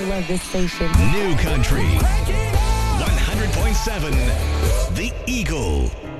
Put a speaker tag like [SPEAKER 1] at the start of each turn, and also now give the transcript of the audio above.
[SPEAKER 1] love this station.
[SPEAKER 2] New Country 100.7 The Eagle.